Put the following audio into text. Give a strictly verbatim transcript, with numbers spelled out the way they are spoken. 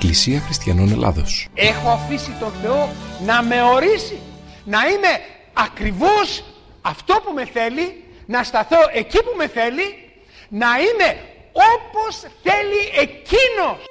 Εκκλησία Χριστιανών Ελλάδος. Έχω αφήσει τον Θεό να με ορίσει, να είμαι ακριβώς αυτό που με θέλει, να σταθώ εκεί που με θέλει, να είμαι όπως θέλει Εκείνος.